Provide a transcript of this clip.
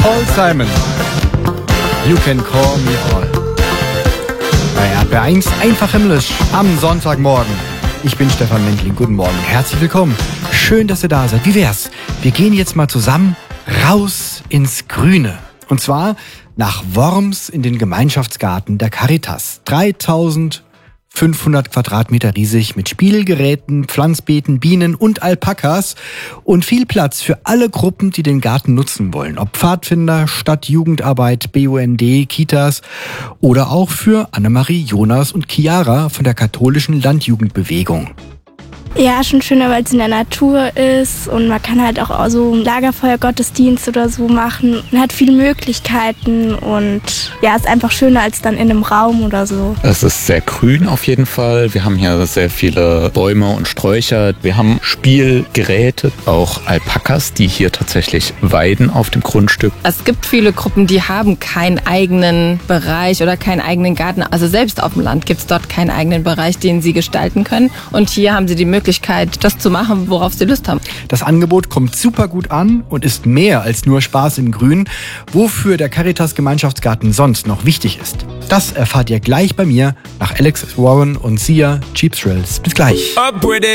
Paul Simon. You can call me all. Bei RBR1 einfach himmlisch am Sonntagmorgen. Ich bin Stefan Mendling. Guten Morgen. Herzlich willkommen. Schön, dass ihr da seid. Wie wär's? Wir gehen jetzt mal zusammen raus ins Grüne. Und zwar nach Worms in den Gemeinschaftsgarten der Caritas. 3500 Quadratmeter riesig mit Spielgeräten, Pflanzbeeten, Bienen und Alpakas und viel Platz für alle Gruppen, die den Garten nutzen wollen. Ob Pfadfinder, Stadtjugendarbeit, BUND, Kitas oder auch für Annemarie, Jonas und Chiara von der katholischen Landjugendbewegung. Ja, schon schöner, weil es in der Natur ist und man kann halt auch so einen Lagerfeuer-Gottesdienst oder so machen. Man hat viele Möglichkeiten und ja, ist einfach schöner als dann in einem Raum oder so. Es ist sehr grün auf jeden Fall. Wir haben hier sehr viele Bäume und Sträucher. Wir haben Spielgeräte, auch Alpakas, die hier tatsächlich weiden auf dem Grundstück. Es gibt viele Gruppen, die haben keinen eigenen Bereich oder keinen eigenen Garten. Also selbst auf dem Land gibt es dort keinen eigenen Bereich, den sie gestalten können. Und hier haben sie die Möglichkeit, das zu machen, worauf sie Lust haben. Das Angebot kommt super gut an und ist mehr als nur Spaß im Grün, wofür der Caritas Gemeinschaftsgarten sonst noch wichtig ist. Das erfahrt ihr gleich bei mir nach Alex Warren und Sia Cheap Thrills. Bis gleich.